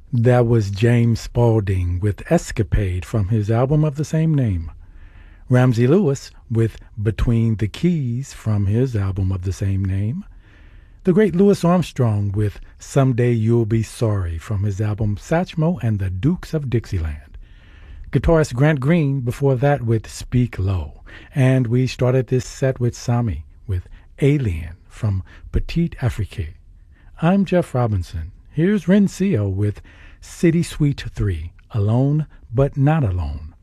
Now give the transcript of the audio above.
That was James Spaulding with Escapade from his album of the same name. Ramsey Lewis with Between the Keys from his album of the same name. The great Louis Armstrong with Someday You'll Be Sorry from his album Satchmo and the Dukes of Dixieland. Guitarist Grant Green before that with Speak Low. And we started this set with Sami with Alien from Petite Afrique. I'm Jeff Robinson. Here's Rencio with City Suite 3, Alone But Not Alone.